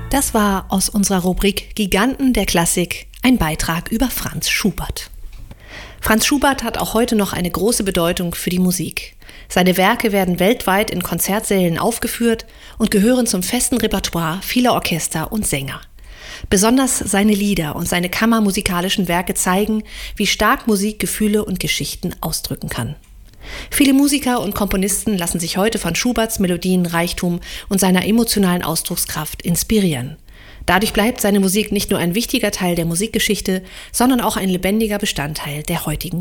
Das war aus unserer Rubrik Giganten der Klassik ein Beitrag über Franz Schubert. Franz Schubert hat auch heute noch eine große Bedeutung für die Musik. Seine Werke werden weltweit in Konzertsälen aufgeführt und gehören zum festen Repertoire vieler Orchester und Sänger. Besonders seine Lieder und seine kammermusikalischen Werke zeigen, wie stark Musik Gefühle und Geschichten ausdrücken kann. Viele Musiker und Komponisten lassen sich heute von Schuberts Melodienreichtum und seiner emotionalen Ausdruckskraft inspirieren. Dadurch bleibt seine Musik nicht nur ein wichtiger Teil der Musikgeschichte, sondern auch ein lebendiger Bestandteil der heutigen